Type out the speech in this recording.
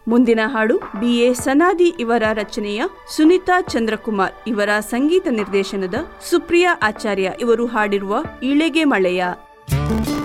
ಮುಂದಿನ ಹಾಡು BA ಸನಾದಿ ಇವರ ರಚನೆಯ ಸುನಿತಾ ಚಂದ್ರಕುಮಾರ್ ಇವರ ಸಂಗೀತ ನಿರ್ದೇಶನದ ಸುಪ್ರಿಯಾ ಆಚಾರ್ಯ ಇವರು ಹಾಡಿರುವ ಇಳೆಗೆ ಮಳೆಯ.